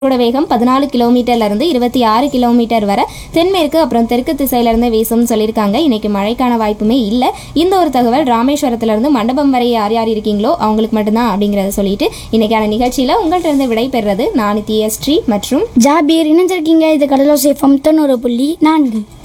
காற்றோட வேகம் 14 கிலோமீட்டர்லேருந்து 26 கிலோமீட்டர் வரை தென்மேற்கு அப்புறம் தெற்கு திசையிலேருந்து வீசும்னு சொல்லியிருக்காங்க. இன்னைக்கு மழைக்கான வாய்ப்புமே இல்லை. இந்த ஒரு தகவல் ராமேஸ்வரத்துலேருந்து மண்டபம் வரை யார் யார் இருக்கீங்களோ அவங்களுக்கு மட்டும்தான் அப்படிங்கிறத சொல்லிட்டு இன்னைக்கான நிகழ்ச்சியில் உங்கள்கிட்ட இருந்து விடை பெறுறது நான் நித்யஸ்ரீ மற்றும் ஜாபீர். இணைஞ்சிருக்கீங்க இது கடலோசை FM 90.4.